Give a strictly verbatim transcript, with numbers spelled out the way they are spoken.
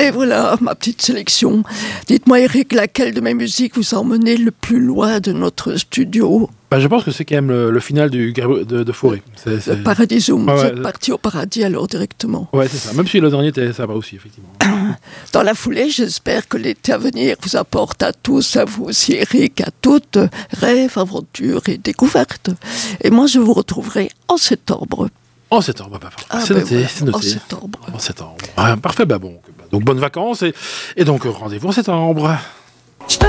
Et voilà ma petite sélection. Dites-moi, Eric, laquelle de mes musiques vous a emmené le plus loin de notre studio? Bah, je pense que c'est quand même le, le final du de, de Fauré. C'est, c'est... Le Paradisum. Ah ouais, Vous êtes c'est... parti au paradis alors directement. Ouais, c'est ça. Même si le dernier était sympa aussi, effectivement. Dans la foulée, j'espère que l'été à venir vous apporte à tous, à vous aussi, Eric, à toutes, rêves, aventures et découvertes. Et moi, je vous retrouverai en septembre. En septembre, bah, Ah, c'est, ben noté, voilà, c'est noté. en septembre. En septembre. Ah, parfait, bah bon. Donc bonnes vacances et, et donc rendez-vous en septembre.